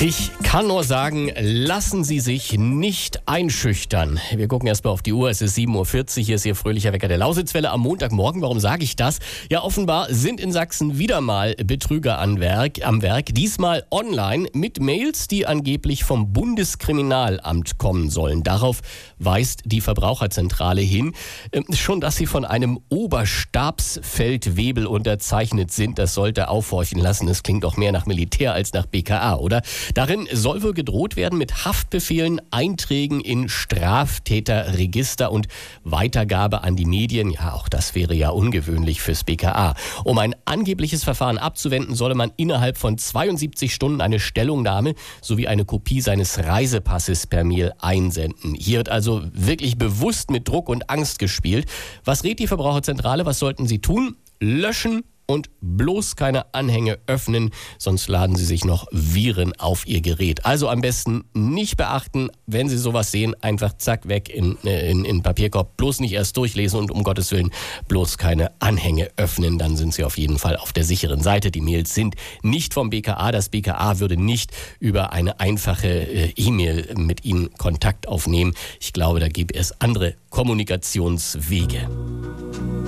Ich kann nur sagen, lassen Sie sich nicht einschüchtern. Wir gucken erstmal auf die Uhr, es ist 7.40 Uhr, hier ist Ihr fröhlicher Wecker der Lausitzwelle am Montagmorgen. Warum sage ich das? Ja, offenbar sind in Sachsen wieder mal Betrüger am Werk, diesmal online mit Mails, die angeblich vom Bundeskriminalamt kommen sollen. Darauf weist die Verbraucherzentrale hin. Schon, dass sie von einem Oberstabsfeldwebel unterzeichnet sind, das sollte aufhorchen lassen. Es klingt doch mehr nach Militär als nach BKA, oder? Darin soll wohl gedroht werden mit Haftbefehlen, Einträgen in Straftäterregister und Weitergabe an die Medien. Ja, auch das wäre ja ungewöhnlich fürs BKA. Um ein angebliches Verfahren abzuwenden, solle man innerhalb von 72 Stunden eine Stellungnahme sowie eine Kopie seines Reisepasses per Mail einsenden. Hier wird also wirklich bewusst mit Druck und Angst gespielt. Was rät die Verbraucherzentrale? Was sollten Sie tun? Löschen und bloß keine Anhänge öffnen, sonst laden Sie sich noch Viren auf Ihr Gerät. Also am besten nicht beachten, wenn Sie sowas sehen, einfach zack weg in Papierkorb, bloß nicht erst durchlesen und um Gottes Willen bloß keine Anhänge öffnen, dann sind Sie auf jeden Fall auf der sicheren Seite. Die Mails sind nicht vom BKA, das BKA würde nicht über eine einfache E-Mail mit Ihnen Kontakt aufnehmen. Ich glaube, da gibt es andere Kommunikationswege.